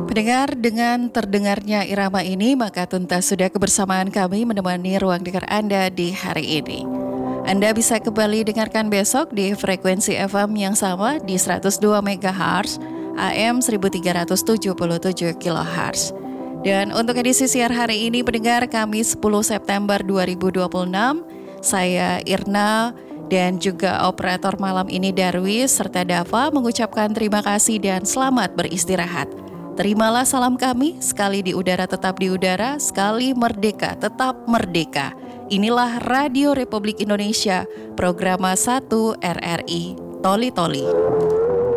Pendengar, dengan terdengarnya irama ini, maka tuntas sudah kebersamaan kami menemani ruang dengar Anda di hari ini. Anda bisa kembali dengarkan besok di frekuensi FM yang sama di 102 MHz, AM 1377 kHz. Dan untuk edisi siar hari ini, pendengar, kami 10 September 2026, saya Irna dan juga operator malam ini Darwis serta Dava mengucapkan terima kasih dan selamat beristirahat. Terimalah salam kami, sekali di udara tetap di udara, sekali merdeka tetap merdeka. Inilah Radio Republik Indonesia, Programa 1 RRI, Toli Toli.